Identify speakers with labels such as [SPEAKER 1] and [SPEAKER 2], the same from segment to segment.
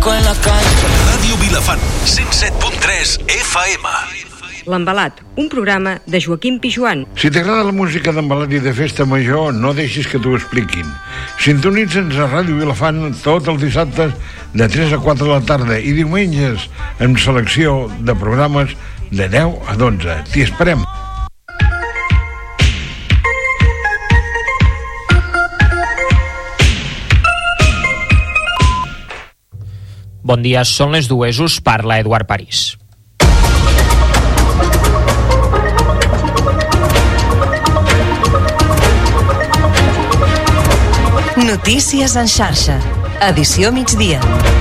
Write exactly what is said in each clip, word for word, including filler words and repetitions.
[SPEAKER 1] loco en la calle.
[SPEAKER 2] Ràdio Vilafant, cent set punt tres F M.
[SPEAKER 3] L'Embalat, un programa de Joaquim Pijuan.
[SPEAKER 4] Si t'agrada la música d'Embalat i de festa major, no deixis que t'ho expliquin. Sintonitza'ns a Ràdio Vilafant tots els dissabtes de tres a quatre de la tarda i diumenges amb selecció de programes de deu a dotze. T'hi esperem.
[SPEAKER 5] Bon dia, són les dues, us parla Eduard París.
[SPEAKER 6] Notícies en xarxa, edició migdia.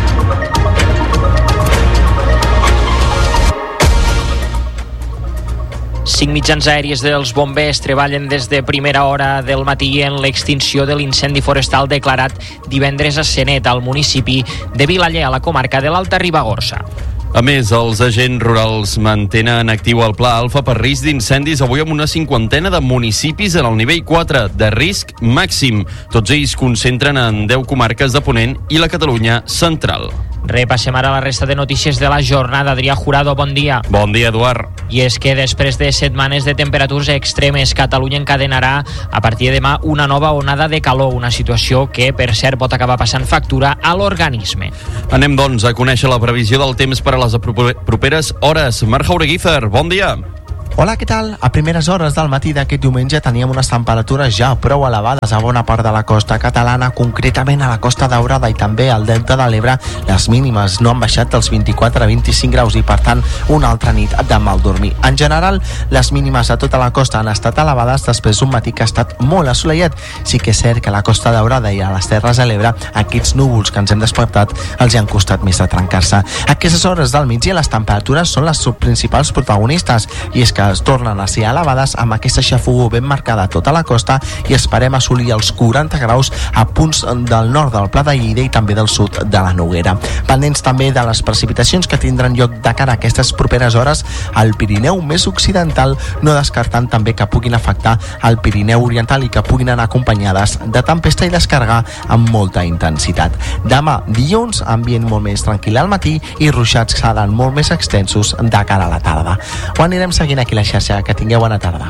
[SPEAKER 5] Cinc mitjans aèries dels bombers treballen des de primera hora del matí en l'extinció de l'incendi forestal declarat divendres a Senet, al municipi de Vilaller, a la comarca de l'Alta Ribagorça.
[SPEAKER 7] A més, els agents rurals mantenen actiu el pla alfa per risc d'incendis avui amb una cinquantena de municipis en el nivell quatre de risc màxim. Tots ells concentren en deu comarques de Ponent i la Catalunya central.
[SPEAKER 5] Repassem ara la resta de notícies de la jornada. Adrià Jurado, bon dia.
[SPEAKER 7] Bon dia, Eduard.
[SPEAKER 5] I és que després de setmanes de temperatures extremes, Catalunya encadenarà a partir de demà una nova onada de calor, una situació que, per cert, pot acabar passant factura a l'organisme.
[SPEAKER 7] Anem, doncs, a conèixer la previsió del temps per a les properes hores. Marc Jaureguízar, bon dia.
[SPEAKER 8] Hola, què tal? A primeres hores del matí d'aquest diumenge teníem unes temperatures ja prou elevades a bona part de la costa catalana, concretament a la Costa Daurada i també al Delta de l'Ebre. Les mínimes no han baixat dels vint-i-quatre a vint-i-cinc graus i, per tant, una altra nit de mal dormir. En general, les mínimes a tota la costa han estat elevades després d'un matí que ha estat molt assolellat. Sí que és cert que a la Costa Daurada i a les Terres de l'Ebre aquests núvols que ens hem despertat els hi han costat més de trencar-se. A aquestes hores del migdia les temperatures són les principals protagonistes i és que es tornen a ser elevades amb aquesta xafogor ben marcada a tota la costa i esperem assolir els quaranta graus a punts del nord del Pla de Lleida i també del sud de la Noguera. Pendents també de les precipitacions que tindran lloc de cara a aquestes properes hores al Pirineu més occidental, no descartant també que puguin afectar el Pirineu oriental i que puguin anar acompanyades de tempesta i descarga amb molta intensitat. Demà, dilluns, ambient molt més tranquil al matí i ruixats seran molt més extensos de cara a la tarda. Ho anirem seguint aquí la xarxa. Que tingueu bona tarda.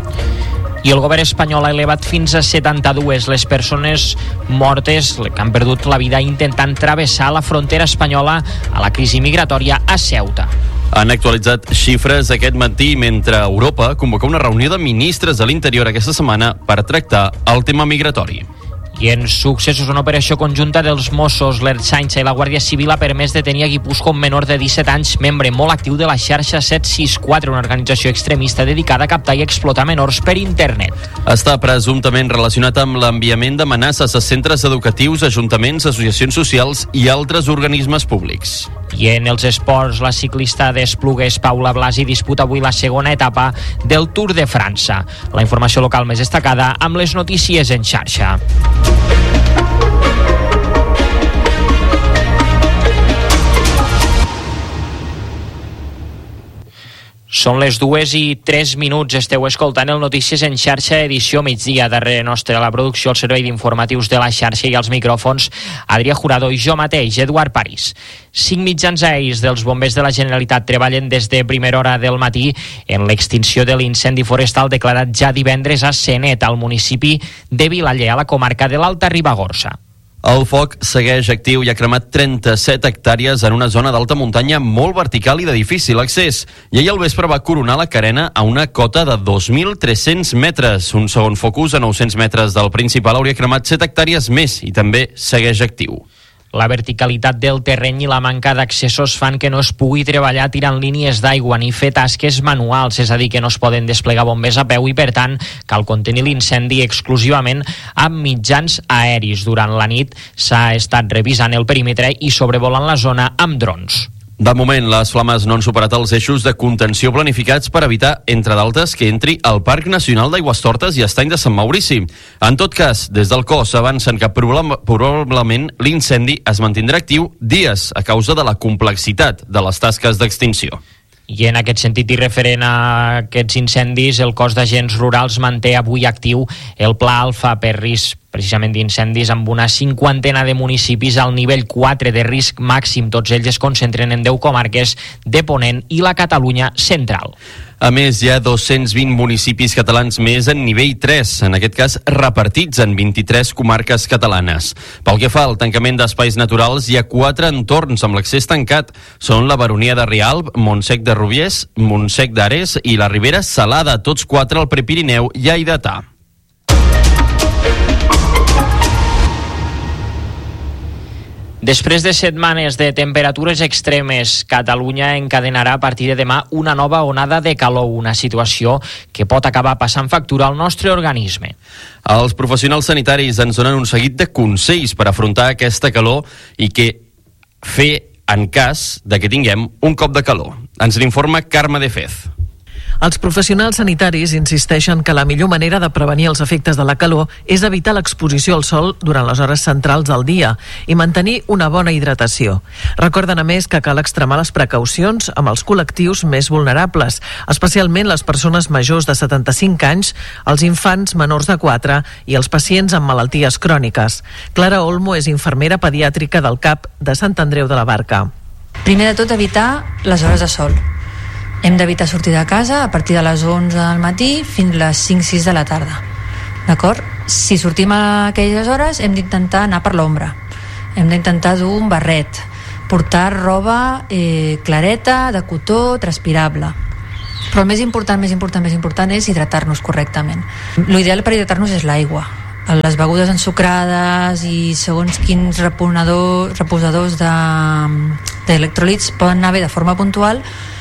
[SPEAKER 5] I el govern espanyol ha elevat fins a setanta-dues les persones mortes que han perdut la vida intentant travessar la frontera espanyola a la crisi migratòria a Ceuta.
[SPEAKER 7] Han actualitzat xifres aquest matí mentre Europa convoca una reunió de ministres de l'Interior aquesta setmana per tractar el tema migratori.
[SPEAKER 5] I en successos, una operació conjunta dels Mossos, l'Ertzaintza i la Guàrdia Civil ha permès detenir a Guipúscoa un menor de disset anys, membre molt actiu de la xarxa set sis quatre, una organització extremista dedicada a captar i explotar menors per internet.
[SPEAKER 7] Està presumptament relacionat amb l'enviament d'amenaces a centres educatius, ajuntaments, associacions socials i altres organismes públics.
[SPEAKER 5] I en els esports, la ciclista d'Esplugues, Paula Blasi, disputa avui la segona etapa del Tour de França. La informació local més destacada amb les notícies en xarxa. Són les dues i tres minuts. Esteu escoltant el Notícies en xarxa, edició migdia. Darrere nostre la producció, el servei d'informatius de la xarxa i els micròfons, Adrià Jurado i jo mateix, Eduard París. Cinc mitjans aèris dels bombers de la Generalitat treballen des de primera hora del matí en l'extinció de l'incendi forestal declarat ja divendres a Senet, al municipi de Vilaller, a la comarca de l'Alta Ribagorça.
[SPEAKER 7] El foc segueix actiu i ha cremat trenta-set hectàrees en una zona d'alta muntanya molt vertical i de difícil accés. I ahir al vespre va coronar la carena a una cota de dos mil tres-cents metres. Un segon focus a nou-cents metres del principal hauria cremat set hectàrees més i també segueix actiu.
[SPEAKER 5] La verticalitat del terreny i la manca d'accessos fan que no es pugui treballar tirant línies d'aigua ni fer tasques manuals, és a dir, que no es poden desplegar bombers a peu i, per tant, cal contenir l'incendi exclusivament amb mitjans aeris. Durant la nit s'ha estat revisant el perímetre i sobrevolant la zona amb drons.
[SPEAKER 7] De moment, les flames no han superat els eixos de contenció planificats per evitar, entre d'altres, que entri al Parc Nacional d'Aigüestortes i Estany de Sant Maurici. En tot cas, des del cos avancen que probablement l'incendi es mantindrà actiu dies a causa de la complexitat de les tasques d'extinció.
[SPEAKER 5] I en aquest sentit i referent a aquests incendis, el cos d'agents rurals manté avui actiu el Pla Alfa per risc precisament d'incendis amb una cinquantena de municipis al nivell quatre de risc màxim. Tots ells es concentren en deu comarques de Ponent i la Catalunya central.
[SPEAKER 7] A més, hi ha dos-cents vint municipis catalans més en nivell tres, en aquest cas repartits en vint-i-tres comarques catalanes. Pel que fa al tancament d'espais naturals, hi ha quatre entorns amb l'accés tancat. Són la Baronia de Rialb, Montsec de Rubiers, Montsec d'Ares i la Ribera Salada, tots quatre al Prepirineu lleidatà.
[SPEAKER 5] Després de setmanes de temperatures extremes, Catalunya encadenarà a partir de demà una nova onada de calor, una situació que pot acabar passant factura al nostre organisme.
[SPEAKER 7] Els professionals sanitaris ens donen un seguit de consells per afrontar aquesta calor i què fer en cas de que tinguem un cop de calor. Ens l'informa Carme de Fez.
[SPEAKER 1] Els professionals sanitaris insisteixen que la millor manera de prevenir els efectes de la calor és evitar l'exposició al sol durant les hores centrals del dia i mantenir una bona hidratació. Recorden, a més, que cal extremar les precaucions amb els col·lectius més vulnerables, especialment les persones majors de setanta-cinc anys, els infants menors de quatre i els pacients amb malalties cròniques. Clara Olmo és infermera pediàtrica del C A P de Sant Andreu de la Barca.
[SPEAKER 9] Primer de tot, evitar les hores de sol. Hem d'evitar sortir de casa a partir de les onze del matí fins a les cinc sis de la tarda. D'acord? Si sortim a aquelles hores hem d'intentar anar per l'ombra. Hem d'intentar dur un barret, portar roba eh, clareta, de cotó, transpirable. Però el més important, més important, més important és hidratar-nos correctament. L'ideal per hidratar-nos és l'aigua. Les begudes ensucrades i segons quins reponedors, reposadors d'electròlits de, poden anar bé de forma puntual,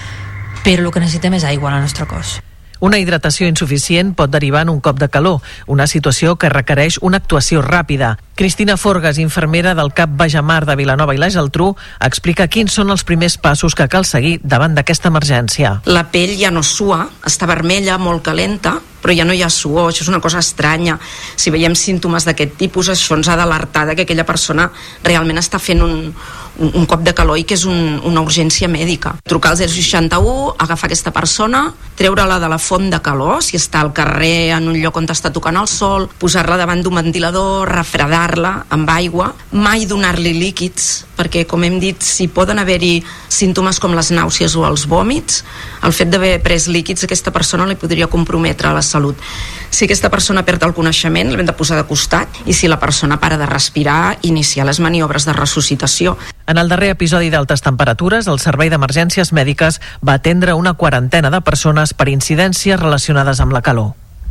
[SPEAKER 9] però el que necessitem és aigua al nostre cos.
[SPEAKER 1] Una hidratació insuficient pot derivar en un cop de calor, una situació que requereix una actuació ràpida. Cristina Forgas, infermera del C A P Bajamar de Vilanova i la Geltrú, explica quins són els primers passos que cal seguir davant d'aquesta emergència.
[SPEAKER 10] La pell ja no sua, està vermella, molt calenta, però ja no hi ha suor, això és una cosa estranya. Si veiem símptomes d'aquest tipus, això ens ha d'alertar que aquella persona realment està fent un, un, un cop de calor i que és un, una urgència mèdica. Trucar al zero seixanta u, agafar aquesta persona, treure-la de la font de calor, si està al carrer en un lloc on està tocant el sol, posar-la davant d'un ventilador, refredar-la amb aigua, mai donar-li líquids, perquè, com hem dit, si poden haver-hi símptomes com les nàusees o els vòmits, el fet d'haver pres líquids a aquesta persona li podria comprometre la salut. Si aquesta persona perd el coneixement, l'hem de posar de costat, i si la persona para de respirar, iniciar les maniobres de ressuscitació.
[SPEAKER 1] En el darrer episodi d'altes temperatures, el Servei d'Emergències Mèdiques va atendre una quarantena de persones per incidències relacionades amb la calor.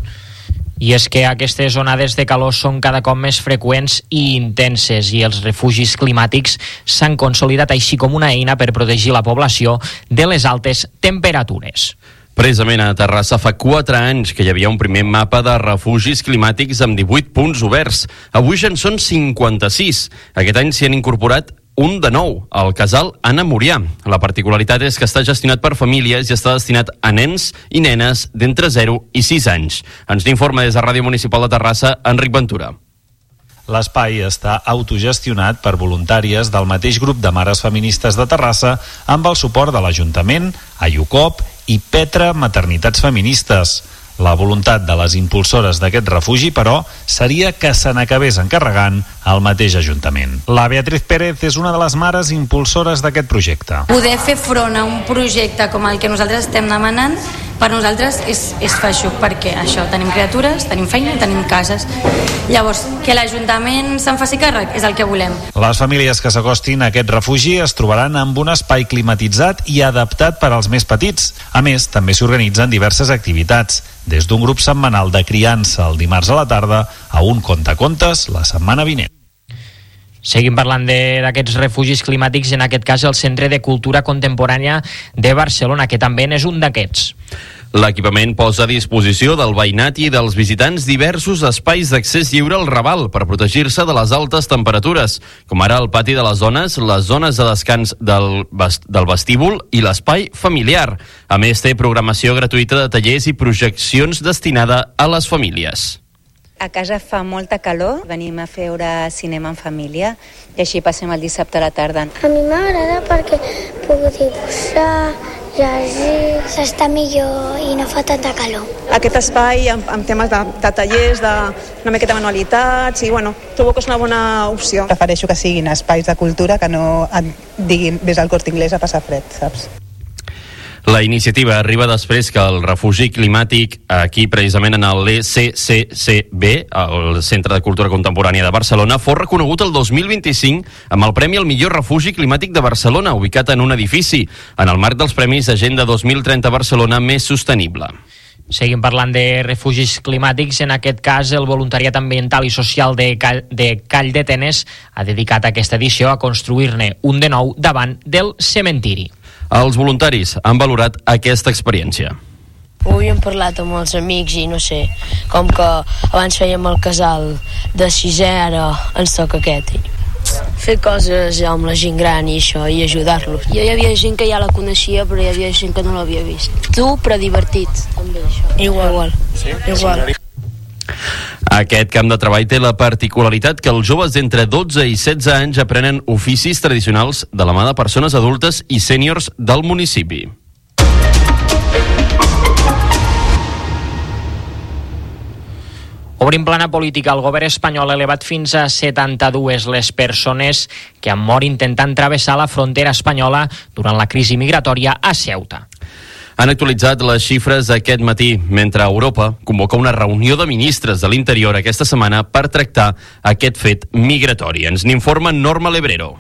[SPEAKER 5] I és que aquestes onades de calor són cada cop més freqüents i intenses i els refugis climàtics s'han consolidat així com una eina per protegir la població de les altes temperatures.
[SPEAKER 7] Precisament a Terrassa fa quatre anys que hi havia un primer mapa de refugis climàtics amb divuit punts oberts. Avui ja en són cinquanta-sis. Aquest any s'hi han incorporat un de nou, el casal Anna Murià. La particularitat és que està gestionat per famílies i està destinat a nens i nenes d'entre zero i sis anys. Ens n'informa des de Ràdio Municipal de Terrassa, Enric Ventura.
[SPEAKER 11] L'espai està autogestionat per voluntàries del mateix grup de mares feministes de Terrassa amb el suport de l'Ajuntament, AIUCOP i Petra Maternitats Feministes. La voluntat de les impulsores d'aquest refugi, però, seria que se n'acabés encarregant al mateix Ajuntament. La Beatriz Pérez és una de les mares impulsores d'aquest projecte.
[SPEAKER 12] Poder fer front a un projecte com el que nosaltres estem demanant, per nosaltres és, és feixuc, perquè això, tenim criatures, tenim feina, tenim cases. Llavors, que l'Ajuntament se'n faci càrrec és el que volem.
[SPEAKER 11] Les famílies que s'acostin a aquest refugi es trobaran amb un espai climatitzat i adaptat per als més petits. A més, també s'organitzen diverses activitats, des d'un grup setmanal de criança el dimarts a la tarda a un contacontes la setmana vinent.
[SPEAKER 5] Seguim parlant d'aquests refugis climàtics, en aquest cas el Centre de Cultura Contemporània de Barcelona, que també és un d'aquests.
[SPEAKER 7] L'equipament posa a disposició del veïnat i dels visitants diversos espais d'accés lliure al Raval per protegir-se de les altes temperatures, com ara el pati de les zones, les zones de descans del, del vestíbul i l'espai familiar. A més, té programació gratuïta de tallers i projeccions destinada a les famílies.
[SPEAKER 13] A casa fa molta calor, venim a veure cinema en família i així passem el dissabte a la tarda.
[SPEAKER 14] A mi m'agrada perquè puc dibuixar, I així s'està millor i no fa tanta calor.
[SPEAKER 15] Aquest espai amb, amb temes de, de tallers, de una miqueta de manualitats, i bueno, trobo que és una bona opció.
[SPEAKER 16] Prefereixo que siguin espais de cultura que no et diguin vés al Corte Inglés a passar fred, saps?
[SPEAKER 7] La iniciativa arriba després que el refugi climàtic, aquí precisament en l'E C C C B, el Centre de Cultura Contemporània de Barcelona, fos reconegut el dos mil vint-i-cinc amb el Premi al millor refugi climàtic de Barcelona, ubicat en un edifici, en el marc dels Premis Agenda dos mil trenta Barcelona més sostenible.
[SPEAKER 5] Seguim parlant de refugis climàtics. En aquest cas, el voluntariat ambiental i social de Call de, Call de Tenes ha dedicat aquesta edició a construir-ne un de nou davant del cementiri.
[SPEAKER 7] Els voluntaris han valorat aquesta experiència.
[SPEAKER 17] Ho havíem parlat amb els amics i no sé, com que abans fèiem el casal de sisè, ara ens toca aquest. Fer coses amb la gent gran i això, i ajudar-los.
[SPEAKER 18] Jo hi havia gent que ja la coneixia, però hi havia gent que no l'havia vist. Dur, però divertit, també això.
[SPEAKER 17] Igual, igual. Sí? Igual.
[SPEAKER 7] Aquest camp de treball té la particularitat que els joves d'entre dotze i setze anys aprenen oficis tradicionals de la mà de persones adultes i sèniors del municipi.
[SPEAKER 5] Obrim plana política. El govern espanyol ha elevat fins a setanta-dues les persones que han mort intentant travessar la frontera espanyola durant la crisi migratòria a Ceuta.
[SPEAKER 7] Han actualitzat les xifres aquest matí, mentre Europa convoca una reunió de ministres de l'Interior aquesta setmana per tractar aquest fet migratori. Ens n'informa Norma Lebrero.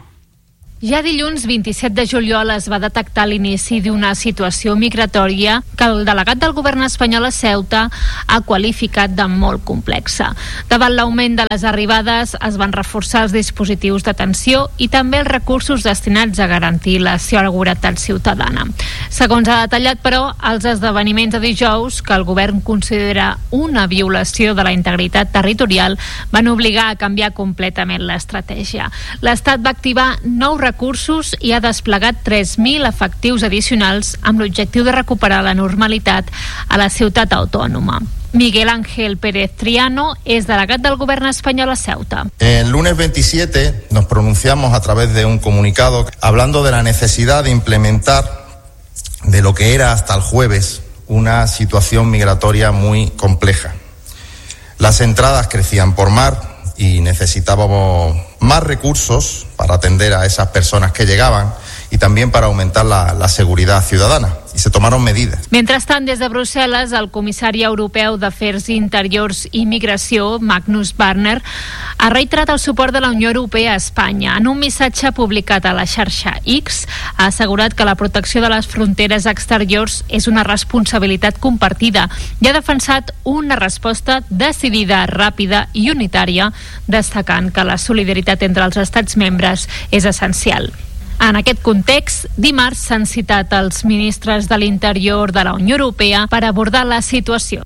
[SPEAKER 19] Ja dilluns vint-i-set de juliol es va detectar l'inici d'una situació migratòria que el delegat del govern espanyol a Ceuta ha qualificat de molt complexa. Davant l'augment de les arribades es van reforçar els dispositius d'atenció i també els recursos destinats a garantir la seguretat ciutadana. Segons ha detallat, però, els esdeveniments de dijous, que el govern considera una violació de la integritat territorial, van obligar a canviar completament l'estratègia. L'Estat va activar nous recursos i ha desplegat tres mil efectius addicionals amb l'objectiu de recuperar la normalitat a la ciutat autònoma. Miguel Ángel Pérez Triano es delegat del gobierno español a Ceuta.
[SPEAKER 20] El lunes veintisiete nos pronunciamos a través de un comunicado hablando de la necesidad de implementar de lo que era hasta el jueves una situación migratoria muy compleja. Las entradas crecían por mar y necesitábamos más recursos para atender a esas personas que llegaban y también para aumentar la, la seguridad ciudadana. I se tomaron medidas.
[SPEAKER 19] Mentrestant, des de Brussel·les, el comissari europeu d'Afers Interiors i Migració, Magnus Barner, ha reiterat el suport de la Unió Europea a Espanya. En un missatge publicat a la xarxa X, ha assegurat que la protecció de les fronteres exteriors és una responsabilitat compartida i ha defensat una resposta decidida, ràpida i unitària, destacant que la solidaritat entre els estats membres és essencial. En aquest context, dimarts s'han citat els ministres de l'Interior de la Unió Europea per abordar la situació.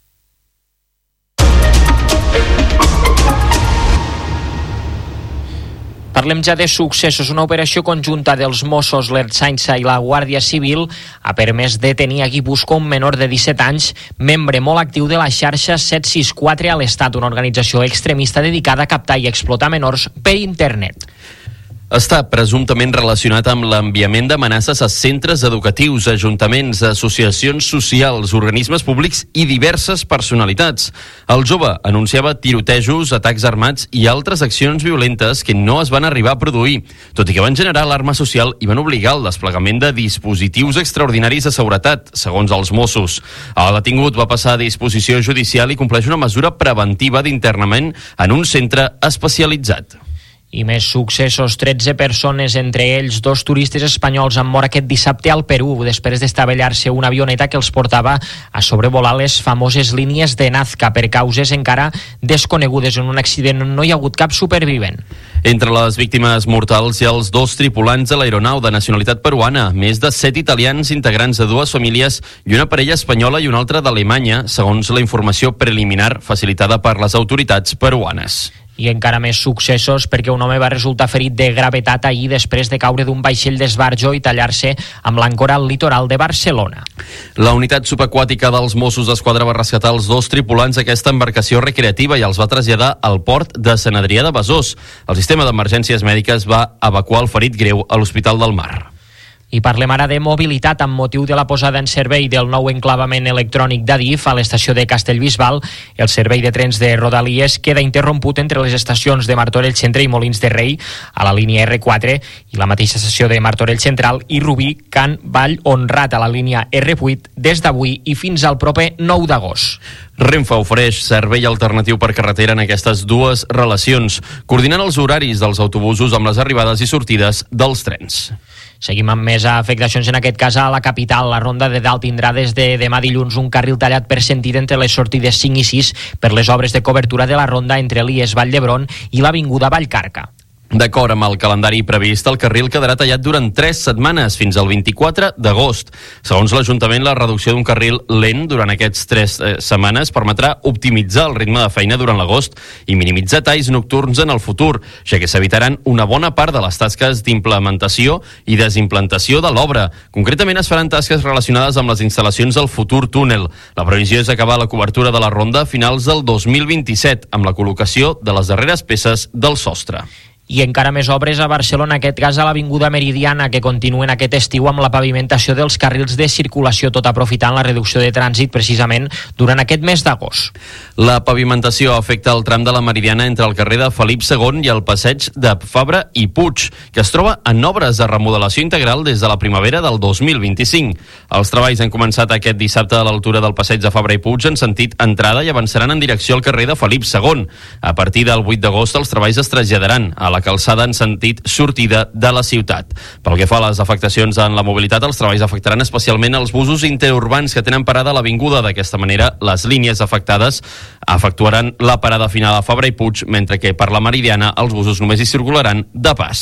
[SPEAKER 5] Parlem ja de successos. Una operació conjunta dels Mossos, l'Ertzaintza i la Guàrdia Civil ha permès detenir a Guipúscoa un menor de disset anys, membre molt actiu de la xarxa set sis quatre a l'Estat, una organització extremista dedicada a captar i explotar menors per internet.
[SPEAKER 7] Està presumptament relacionat amb l'enviament d'amenaces a centres educatius, ajuntaments, associacions socials, organismes públics i diverses personalitats. El jove anunciava tirotejos, atacs armats i altres accions violentes que no es van arribar a produir, tot i que van generar alarma social i van obligar al desplegament de dispositius extraordinaris de seguretat, segons els Mossos. El detingut va passar a disposició judicial i compleix una mesura preventiva d'internament en un centre especialitzat.
[SPEAKER 5] I més successos. tretze persones, entre ells dos turistes espanyols, han mort aquest dissabte al Perú després d'estavellar-se una avioneta que els portava a sobrevolar les famoses línies de Nazca per causes encara desconegudes. En un accident no hi ha hagut cap supervivent.
[SPEAKER 7] Entre les víctimes mortals hi ha els dos tripulants de l'aeronau de nacionalitat peruana, més de set italians integrants de dues famílies i una parella espanyola i una altra d'Alemanya, segons la informació preliminar facilitada per les autoritats peruanes.
[SPEAKER 5] I encara més successos perquè un home va resultar ferit de gravetat ahir després de caure d'un vaixell d'esbarjo i tallar-se amb l'àncora al litoral de Barcelona.
[SPEAKER 7] La unitat subaquàtica dels Mossos d'Esquadra va rescatar els dos tripulants d'aquesta embarcació recreativa i els va traslladar al port de Sant Adrià de Besòs. El sistema d'emergències mèdiques va evacuar el ferit greu a l'Hospital del Mar.
[SPEAKER 5] I parlem ara de mobilitat amb motiu de la posada en servei del nou enclavament electrònic d'Adif a l'estació de Castellbisbal. El servei de trens de Rodalies queda interromput entre les estacions de Martorell Centre i Molins de Rei a la línia erre quatre i la mateixa estació de Martorell Central i Rubí, Can, Vall, Honrat a la línia erre vuit des d'avui i fins al proper nou d'agost.
[SPEAKER 7] Renfe ofereix servei alternatiu per carretera en aquestes dues relacions, coordinant els horaris dels autobusos amb les arribades i sortides dels trens.
[SPEAKER 5] Seguim amb més afectacions, en aquest cas a la capital. La Ronda de Dalt tindrà des de demà dilluns un carril tallat per sentit entre les sortides cinc i sis per les obres de cobertura de la Ronda entre l'Ies Vall d'Hebron i l'Avinguda Vallcarca.
[SPEAKER 7] D'acord amb el calendari previst, el carril quedarà tallat durant tres setmanes, fins al vint-i-quatre d'agost. Segons l'Ajuntament, la reducció d'un carril lent durant aquests tres eh, setmanes permetrà optimitzar el ritme de feina durant l'agost i minimitzar talls nocturns en el futur, ja que s'evitaran una bona part de les tasques d'implementació i desimplantació de l'obra. Concretament es faran tasques relacionades amb les instal·lacions del futur túnel. La previsió és acabar la cobertura de la ronda a finals del dos mil vint-i-set, amb la col·locació de les darreres peces del sostre.
[SPEAKER 5] I encara més obres a Barcelona, en aquest cas a l'Avinguda Meridiana, que continuen aquest estiu amb la pavimentació dels carrils de circulació, tot aprofitant la reducció de trànsit precisament durant aquest mes d'agost.
[SPEAKER 7] La pavimentació afecta el tram de la Meridiana entre el carrer de Felip segon i el passeig de Fabra i Puig, que es troba en obres de remodelació integral des de la primavera del dos mil vint-i-cinc. Els treballs han començat aquest dissabte a l'altura del passeig de Fabra i Puig en sentit entrada i avançaran en direcció al carrer de Felip segon. A partir del vuit d'agost els treballs es traslladaran a la calçada en sentit sortida de la ciutat. Pel que fa a les afectacions en la mobilitat, els treballs afectaran especialment els busos interurbans que tenen parada a l'avinguda. D'aquesta manera, les línies afectades efectuaran la parada final a Fabra i Puig, mentre que per la Meridiana els busos només hi circularan de pas.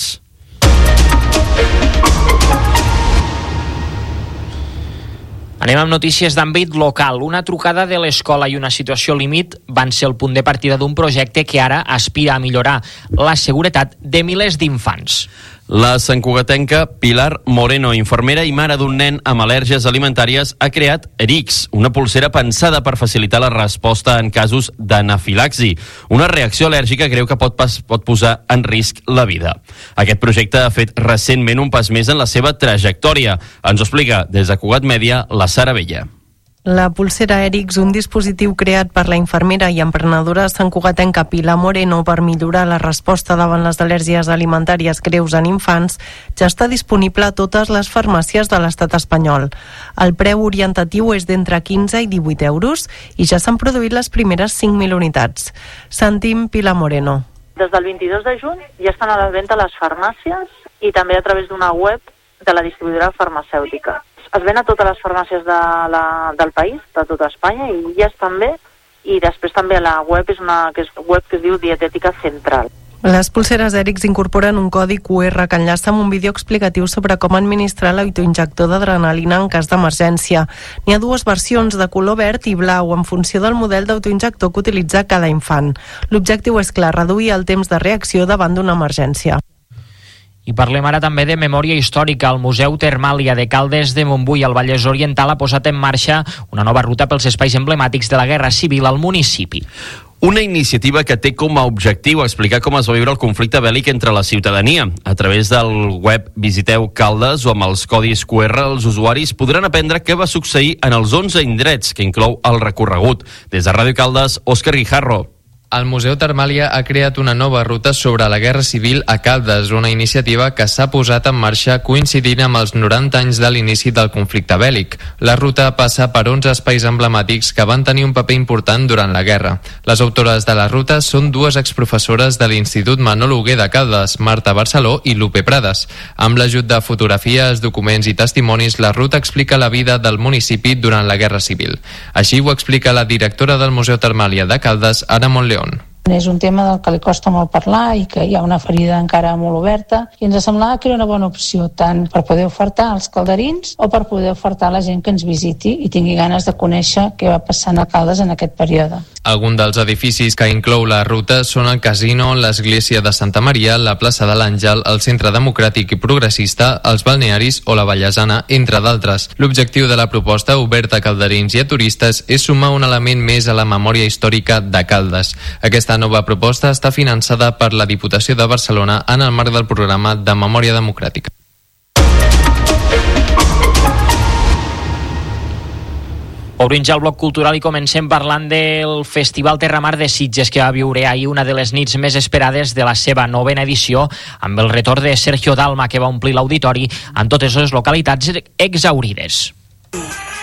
[SPEAKER 5] Anem amb notícies d'àmbit local. Una trucada de l'escola i una situació límit van ser el punt de partida d'un projecte que ara aspira a millorar la seguretat de milers d'infants.
[SPEAKER 7] La santcugatenca Pilar Moreno, infermera i mare d'un nen amb al·lèrgies alimentàries, ha creat Erix, una pulsera pensada per facilitar la resposta en casos d'anafilaxi, una reacció al·lèrgica greu que pot, pas, pot posar en risc la vida. Aquest projecte ha fet recentment un pas més en la seva trajectòria. Ens ho explica des de Cugat Mèdia la Sara Bella.
[SPEAKER 21] La pulsera Erix, un dispositiu creat per la infermera i emprenedora santcugatenca Pilar Moreno per millorar la resposta davant les al·lèrgies alimentàries greus en infants, ja està disponible a totes les farmàcies de l'estat espanyol. El preu orientatiu és d'entre quinze i divuit euros i ja s'han produït les primeres cinc mil unitats. Sentim Pilar Moreno.
[SPEAKER 22] Des del vint-i-dos de juny ja estan a la venda a les farmàcies i també a través d'una web de la distribuïdora farmacèutica. Es ven a totes les farmàcies de la, del país, de tota Espanya, i illes també, i després també a la web, és una que és web que es diu Dietètica Central.
[SPEAKER 21] Les pulseres Erix incorporen un codi cu erre que enllaça amb un vídeo explicatiu sobre com administrar l'autoinjector d'adrenalina en cas d'emergència. N'hi ha dues versions de color verd i blau en funció del model d'autoinjector que utilitza cada infant. L'objectiu és clar, reduir el temps de reacció davant d'una emergència.
[SPEAKER 5] I parlem ara també de memòria històrica. El Museu Termàlia de Caldes de Montbui, al Vallès Oriental, ha posat en marxa una nova ruta pels espais emblemàtics de la Guerra Civil al municipi.
[SPEAKER 7] Una iniciativa que té com a objectiu explicar com es va viure el conflicte bèl·lic entre la ciutadania. A través del web Visiteu Caldes o amb els codis cu erre, els usuaris podran aprendre què va succeir en els onze indrets que inclou el recorregut. Des de Ràdio Caldes, Òscar Guijarro.
[SPEAKER 23] El Museu Termàlia ha creat una nova ruta sobre la Guerra Civil a Caldes, una iniciativa que s'ha posat en marxa coincidint amb els noranta anys de l'inici del conflicte bèl·lic. La ruta passa per onze espais emblemàtics que van tenir un paper important durant la guerra. Les autores de la ruta són dues exprofessores de l'Institut Manol Hugué de Caldes, Marta Barceló i Lupe Prades. Amb l'ajut de fotografies, documents i testimonis, la ruta explica la vida del municipi durant la Guerra Civil. Així ho explica la directora del Museu Termàlia de Caldes, Anna Montleón.
[SPEAKER 24] És un tema del que li costa molt parlar i que hi ha una ferida encara molt oberta i ens semblava que era una bona opció tant per poder ofertar als calderins o per poder ofertar a la gent que ens visiti i tingui ganes de conèixer què va passar a Caldes en aquest període.
[SPEAKER 23] Alguns dels edificis que inclou la ruta són el Casino, l'Església de Santa Maria, la plaça de l'Àngel, el Centre Democràtic i Progressista, els balnearis o la Vallesana, entre d'altres. L'objectiu de la proposta, oberta a calderins i a turistes, és sumar un element més a la memòria històrica de Caldes. Aquesta nova proposta està finançada per la Diputació de Barcelona en el marc del programa de Memòria Democràtica.
[SPEAKER 5] Obrim ja el bloc cultural i comencem parlant del Festival Terramar de Sitges, que va viure ahir una de les nits més esperades de la seva novena edició, amb el retorn de Sergio Dalma, que va omplir l'auditori amb totes les localitats exaurides.